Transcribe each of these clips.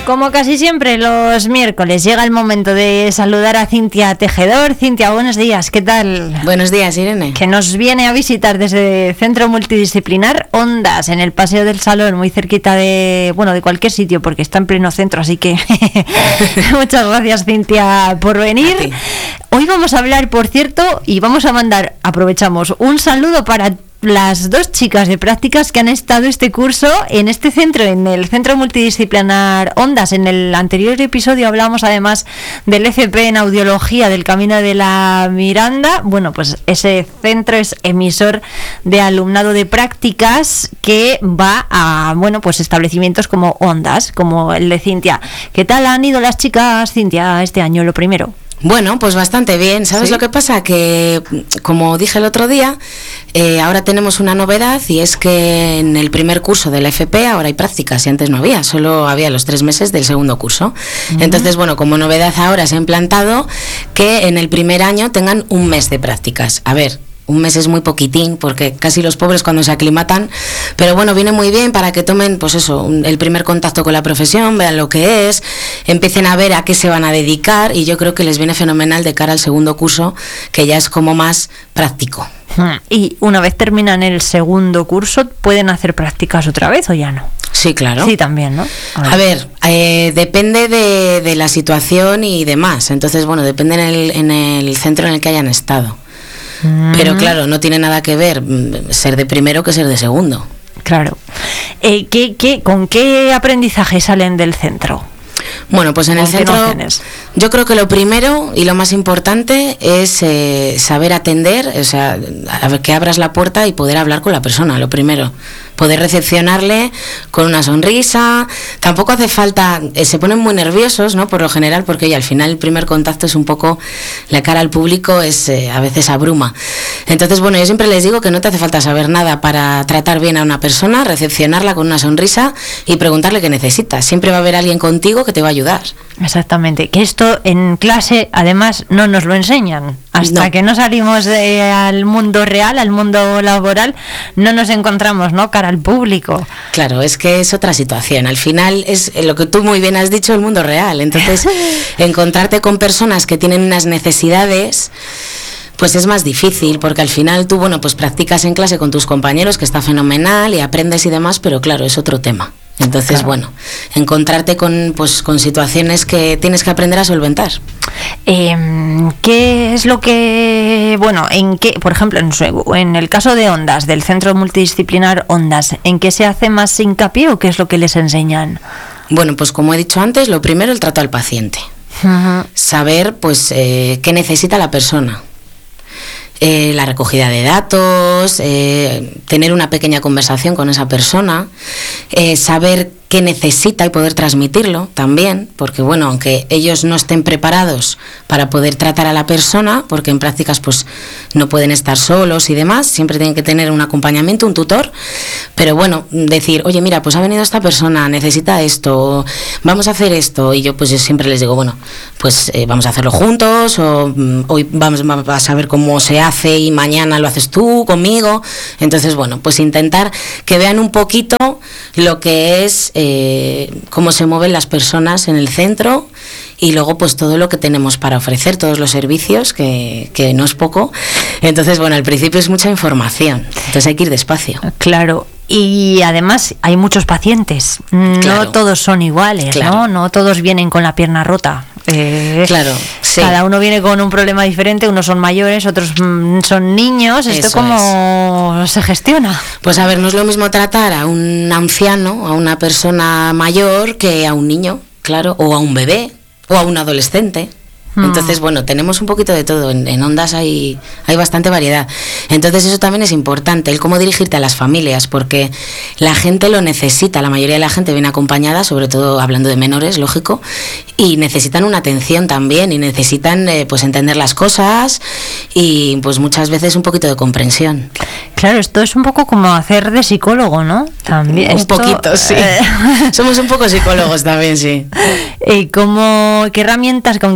Como casi siempre los miércoles llega el momento de saludar a Cintia Tejedor. Cintia, buenos días, ¿qué tal? Buenos días, Irene. Que nos viene a visitar desde Centro Multidisciplinar Ondas, en el Paseo del Salón, muy cerquita de cualquier sitio, porque está en pleno centro, así que muchas gracias, Cintia, por venir. Hoy vamos a hablar, por cierto, y vamos a mandar, aprovechamos, un saludo para las dos chicas de prácticas que han estado este curso en este centro, en el Centro Multidisciplinar Ondas. En el anterior episodio hablábamos además del FP en Audiología del Camino de la Miranda. Bueno, pues ese centro es emisor de alumnado de prácticas que va a, establecimientos como Ondas, como el de Cintia. ¿Qué tal han ido las chicas, Cintia, este año, lo primero? Bueno, pues bastante bien. ¿Sabes lo que pasa? Que, como dije el otro día, ahora tenemos una novedad, y es que en el primer curso del FP ahora hay prácticas, y antes no había, solo había los 3 meses del segundo curso. Entonces, como novedad ahora se ha implantado que en el primer año tengan un mes de prácticas. A ver, un mes es muy poquitín, porque casi los pobres cuando se aclimatan, pero viene muy bien para que tomen, el primer contacto con la profesión, vean lo que es, empiecen a ver a qué se van a dedicar, y yo creo que les viene fenomenal de cara al segundo curso, que ya es como más práctico. Y una vez terminan el segundo curso, ¿pueden hacer prácticas otra vez o ya no? Sí, claro. Sí, también, ¿no? A ver, depende de la situación y demás, entonces, depende en el centro en el que hayan estado. Pero claro, no tiene nada que ver ser de primero que ser de segundo. Claro. ¿Con qué aprendizaje salen del centro? Bueno, pues en el centro yo creo que lo primero y lo más importante es saber atender, o sea, que abras la puerta y poder hablar con la persona, lo primero. Poder recepcionarle con una sonrisa. Tampoco hace falta, se ponen muy nerviosos, ¿no? Por lo general, porque oye, al final el primer contacto es un poco, la cara al público es a veces abruma. Entonces, yo siempre les digo que no te hace falta saber nada para tratar bien a una persona, recepcionarla con una sonrisa y preguntarle qué necesita. Siempre va a haber alguien contigo que te va a ayudar. Exactamente, que esto en clase además no nos lo enseñan. Hasta que no salimos al mundo real, al mundo laboral, no nos encontramos, ¿no?, cara al público. Claro, es que es otra situación. Al final es lo que tú muy bien has dicho, el mundo real. Entonces, encontrarte con personas que tienen unas necesidades, pues es más difícil, porque al final tú, practicas en clase con tus compañeros, que está fenomenal, y aprendes y demás, pero claro, es otro tema. Entonces, claro, encontrarte con situaciones que tienes que aprender a solventar. ¿Qué es lo que, por ejemplo, en el caso de Ondas, del Centro Multidisciplinar Ondas, ¿en qué se hace más hincapié o qué es lo que les enseñan? Bueno, pues como he dicho antes, lo primero, el trato al paciente. Saber, qué necesita la persona. La recogida de datos, tener una pequeña conversación con esa persona, saber qué necesita y poder transmitirlo también, porque aunque ellos no estén preparados para poder tratar a la persona, porque en prácticas no pueden estar solos y demás, siempre tienen que tener un acompañamiento, un tutor, pero decir, oye, mira, ha venido esta persona, necesita esto, vamos a hacer esto, y yo siempre les digo, vamos a hacerlo juntos, o hoy vamos a saber cómo se hace y mañana lo haces tú conmigo. Entonces, intentar que vean un poquito lo que es cómo se mueven las personas en el centro, y luego todo lo que tenemos para ofrecer, todos los servicios, que no es poco. Entonces, al principio es mucha información, entonces hay que ir despacio. Claro. Y además hay muchos pacientes, claro, no todos son iguales, claro, no todos vienen con la pierna rota. Claro, sí. Cada uno viene con un problema diferente, unos son mayores, otros son niños. ¿Esto cómo se gestiona? Pues a ver, no es lo mismo tratar a un anciano, a una persona mayor, que a un niño, claro, o a un bebé, o a un adolescente. Entonces, tenemos un poquito de todo. En Ondas hay bastante variedad. Entonces, eso también es importante, el cómo dirigirte a las familias, porque la gente lo necesita. La mayoría de la gente viene acompañada, sobre todo hablando de menores, lógico, y necesitan una atención también, y necesitan entender las cosas, y muchas veces un poquito de comprensión. Claro, esto es un poco como hacer de psicólogo, ¿no? También. Un poquito, sí. Somos un poco psicólogos también, sí. ¿Con qué herramientas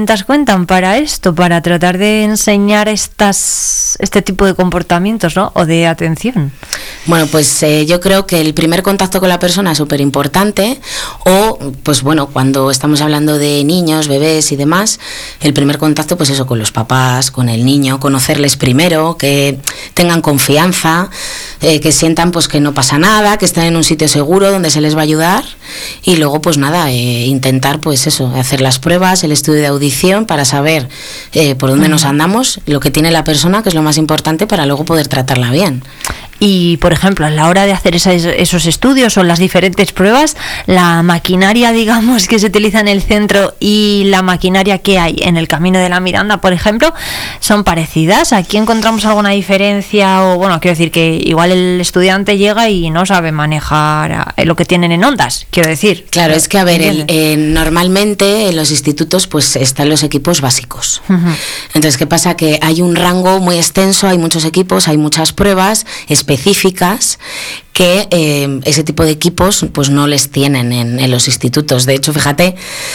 herramientas cuentan para esto, para tratar de enseñar este tipo de comportamientos, ¿no? O de atención? Bueno, pues yo creo que el primer contacto con la persona es súper importante, o pues bueno, cuando estamos hablando de niños, bebés y demás, el primer contacto pues eso, con los papás, con el niño, conocerles primero, que tengan confianza, que sientan pues que no pasa nada, que están en un sitio seguro donde se les va a ayudar, y luego pues nada, intentar pues eso, hacer las pruebas, el estudio de audición para saber por dónde nos andamos, lo que tiene la persona, que es lo más importante, para luego poder tratarla bien. Y, por ejemplo, a la hora de hacer esos estudios o las diferentes pruebas, la maquinaria, digamos, que se utiliza en el centro y la maquinaria que hay en el Camino de la Miranda, por ejemplo, ¿son parecidas? ¿Aquí encontramos alguna diferencia? O, bueno, quiero decir que igual el estudiante llega y no sabe manejar lo que tienen en ondas, quiero decir. Claro, es que, a ver, normalmente en los institutos pues están los equipos básicos. Entonces, ¿qué pasa? Que hay un rango muy extenso, hay muchos equipos, hay muchas pruebas específicas que ese tipo de equipos pues no les tienen en los institutos. De hecho, fíjate,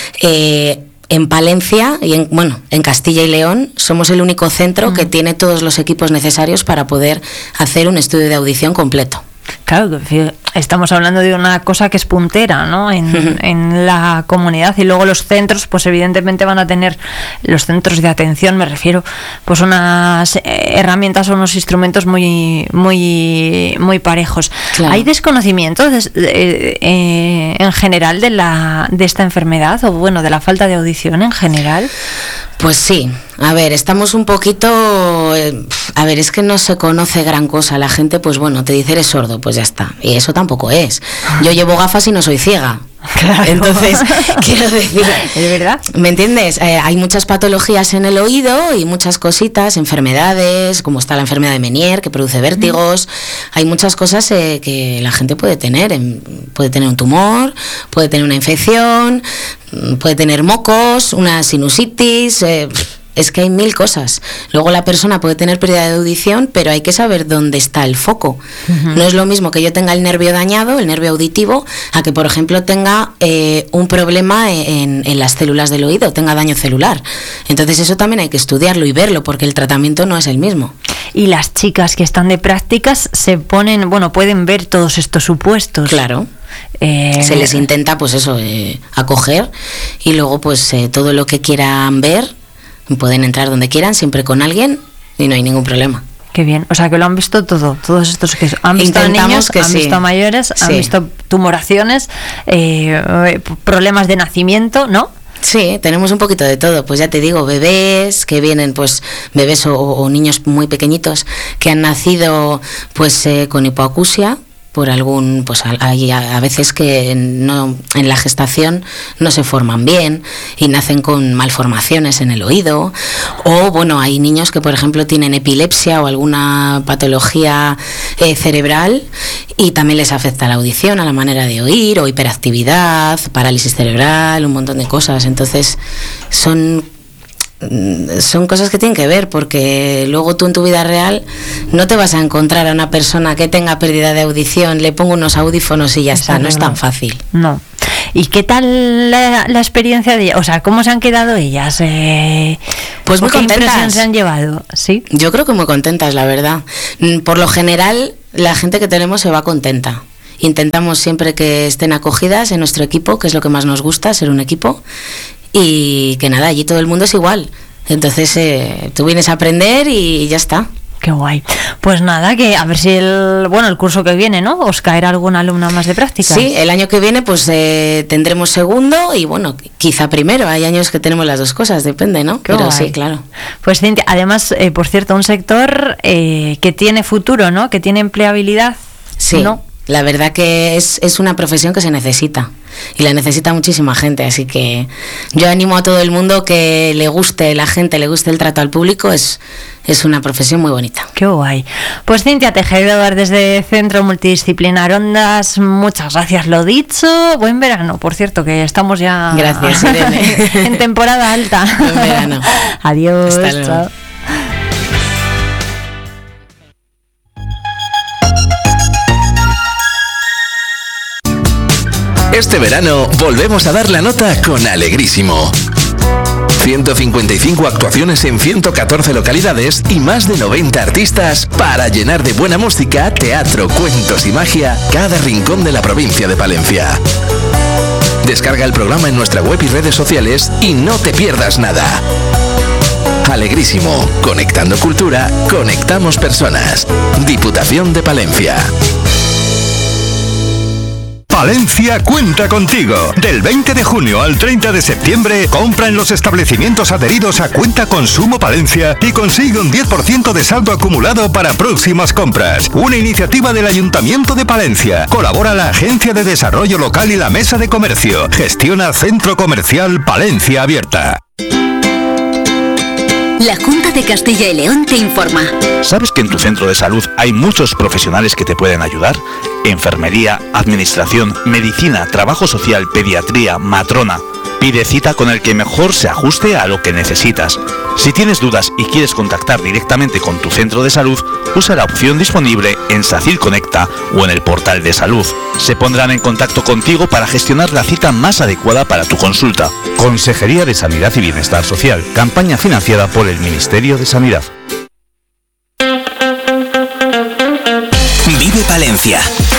en Palencia y en Castilla y León somos el único centro que tiene todos los equipos necesarios para poder hacer un estudio de audición completo. Claro, estamos hablando de una cosa que es puntera, ¿no? En la comunidad, y luego los centros, pues evidentemente van a tener, los centros de atención, me refiero, pues unas herramientas o unos instrumentos muy parejos. Claro. ¿Hay desconocimiento en general de esta enfermedad, o bueno, de la falta de audición en general? Pues sí, a ver, estamos un poquito, es que no se conoce gran cosa, la gente pues bueno, te dice eres sordo, pues ya está, y eso tampoco es. Yo llevo gafas y no soy ciega. Claro. Entonces, quiero decir, ¿es verdad? ¿Me entiendes? Hay muchas patologías en el oído y muchas cositas, enfermedades, como está la enfermedad de Meniere, que produce vértigos. Hay muchas cosas que la gente puede tener. Puede tener un tumor, puede tener una infección, puede tener mocos, una sinusitis. Es que hay 1000 cosas. Luego la persona puede tener pérdida de audición, pero hay que saber dónde está el foco. No es lo mismo que yo tenga el nervio dañado, el nervio auditivo, a que, por ejemplo, tenga un problema en las células del oído, tenga daño celular. Entonces eso también hay que estudiarlo y verlo, porque el tratamiento no es el mismo. Y las chicas que están de prácticas pueden ver todos estos supuestos. Claro. Se les intenta, pues eso, acoger, y luego pues todo lo que quieran ver, pueden entrar donde quieran, siempre con alguien, y no hay ningún problema. Qué bien, o sea que lo han visto todo, todos estos que han visto a niños, han visto a mayores, han visto tumoraciones, problemas de nacimiento, ¿no? Sí, tenemos un poquito de todo, pues ya te digo, bebés que vienen, pues bebés o niños muy pequeñitos que han nacido pues con hipoacusia, por algún, pues hay a veces que no, en la gestación no se forman bien y nacen con malformaciones en el oído, o bueno, hay niños que por ejemplo tienen epilepsia o alguna patología cerebral y también les afecta la audición, a la manera de oír, o hiperactividad, parálisis cerebral, un montón de cosas. Entonces son cosas que tienen que ver, porque luego tú en tu vida real no te vas a encontrar a una persona que tenga pérdida de audición, le pongo unos audífonos y ya está, no es tan fácil. No. ¿Y qué tal la experiencia de ellas? O sea, ¿cómo se han quedado ellas? Pues muy contentas. ¿Qué impresión se han llevado? ¿Sí? Yo creo que muy contentas, la verdad. Por lo general, la gente que tenemos se va contenta. Intentamos siempre que estén acogidas en nuestro equipo, que es lo que más nos gusta, ser un equipo. Y que nada, allí todo el mundo es igual. Entonces tú vienes a aprender y ya está. Qué guay. Pues nada, que a ver si el curso que viene, ¿no? ¿Os caerá alguna alumna más de práctica? Sí, el año que viene pues tendremos segundo y bueno, quizá primero. Hay años que tenemos las dos cosas, depende, ¿no? Qué Pero guay. Sí, claro. Pues Cintia, además, por cierto, un sector que tiene futuro, ¿no? Que tiene empleabilidad. Sí, ¿no? La verdad que es una profesión que se necesita. Y la necesita muchísima gente, así que yo animo a todo el mundo que le guste la gente, le guste el trato al público, es una profesión muy bonita. Qué guay. Pues Cintia Tejero, desde Centro Multidisciplinar Ondas, muchas gracias, lo dicho. Buen verano, por cierto, que estamos ya Gracias, Irene. en temporada alta. Buen verano. Adiós. Hasta luego. Chao. Este verano volvemos a dar la nota con Alegrísimo. 155 actuaciones en 114 localidades y más de 90 artistas para llenar de buena música, teatro, cuentos y magia cada rincón de la provincia de Palencia. Descarga el programa en nuestra web y redes sociales y no te pierdas nada. Alegrísimo, conectando cultura, conectamos personas. Diputación de Palencia. Palencia cuenta contigo. Del 20 de junio al 30 de septiembre, compra en los establecimientos adheridos a Cuenta Consumo Palencia y consigue un 10% de saldo acumulado para próximas compras. Una iniciativa del Ayuntamiento de Palencia. Colabora la Agencia de Desarrollo Local y la Mesa de Comercio. Gestiona Centro Comercial Palencia Abierta. La Junta de Castilla y León te informa. ¿Sabes que en tu centro de salud hay muchos profesionales que te pueden ayudar? Enfermería, administración, medicina, trabajo social, pediatría, matrona. Pide cita con el que mejor se ajuste a lo que necesitas. Si tienes dudas y quieres contactar directamente con tu centro de salud, usa la opción disponible en SACIR Conecta o en el portal de salud. Se pondrán en contacto contigo para gestionar la cita más adecuada para tu consulta. Consejería de Sanidad y Bienestar Social. Campaña financiada por el Ministerio de Sanidad. Vive Palencia.